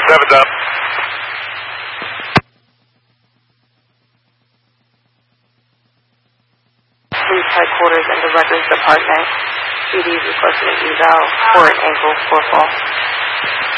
7 up. Police headquarters and the records department. PD requesting an eval for an ankle for fall.